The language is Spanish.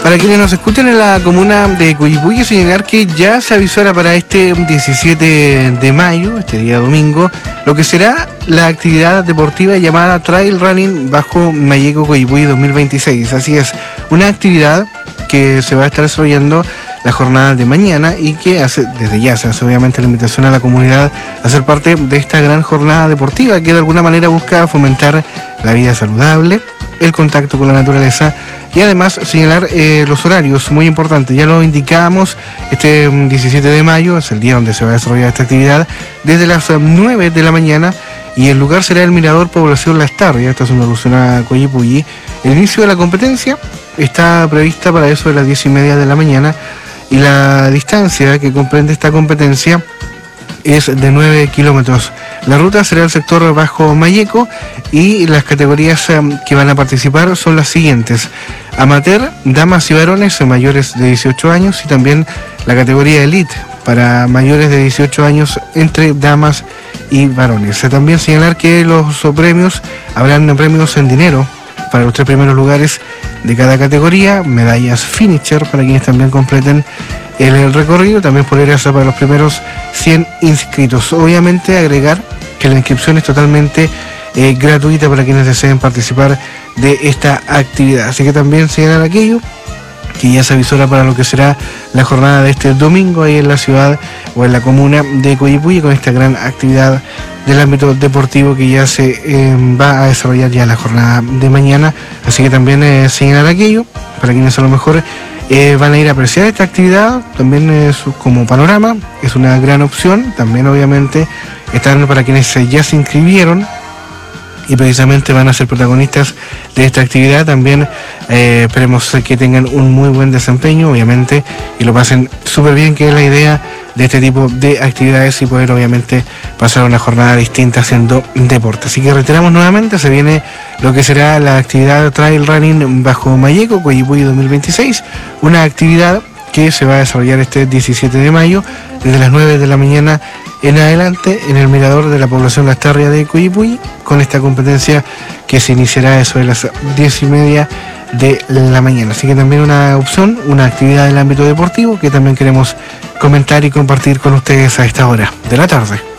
Para quienes nos escuchan en la comuna de Coyipulli, señalar que ya se avisora para este 17 de mayo, este día domingo, lo que será la actividad deportiva llamada Trail Running bajo Mayeco Coyipulli 2026. Así es, una actividad que se va a estar desarrollando la jornada de mañana y que desde ya se hace obviamente la invitación a la comunidad a ser parte de esta gran jornada deportiva que de alguna manera busca fomentar la vida saludable, el contacto con la naturaleza y además señalar los horarios, muy importante, ya lo indicábamos, este 17 de mayo es el día donde se va a desarrollar esta actividad desde las 9 de la mañana y el lugar será el Mirador Población Las Tarrias, esto es una alusión a Coyipulli. El inicio de la competencia está prevista para eso de las 10:30 de la mañana y la distancia que comprende esta competencia es de 9 kilómetros. La ruta será el sector bajo Mayeco y las categorías que van a participar son las siguientes: amateur, damas y varones mayores de 18 años y también la categoría elite para mayores de 18 años entre damas y varones. También señalar que los premios, habrán premios en dinero para los 3 primeros lugares de cada categoría, medallas finisher para quienes también completen el recorrido, también poleras para los primeros 100 inscritos. Obviamente agregar que la inscripción es totalmente gratuita para quienes deseen participar de esta actividad. Así que también señalar aquello que ya se avisora para lo que será la jornada de este domingo ahí en la ciudad o en la comuna de Coyipulli con esta gran actividad del ámbito deportivo que ya se va a desarrollar ya la jornada de mañana. Así que también señalar aquello para quienes a lo mejor van a ir a apreciar esta actividad, también es como panorama, es una gran opción. También obviamente están para quienes ya se inscribieron y precisamente van a ser protagonistas de esta actividad. También esperemos que tengan un muy buen desempeño, obviamente, y lo pasen súper bien, que es la idea de este tipo de actividades, y poder obviamente pasar una jornada distinta haciendo deporte. Así que reiteramos nuevamente, se viene lo que será la actividad Trail Running bajo Mayeco Coyipulli 2026, una actividad que se va a desarrollar este 17 de mayo desde las 9 de la mañana en adelante en el Mirador de la Población Las Tarrias de Coyipulli, con esta competencia que se iniciará eso de las 10:30 de la mañana. Así que también una opción, una actividad del ámbito deportivo que también queremos comentar y compartir con ustedes a esta hora de la tarde.